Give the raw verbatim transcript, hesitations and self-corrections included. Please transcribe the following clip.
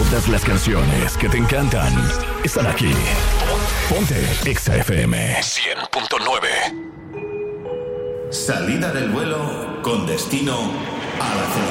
Todas las canciones que te encantan están aquí. Ponte Exa F M cien punto nueve. Salida del vuelo con destino a la cena.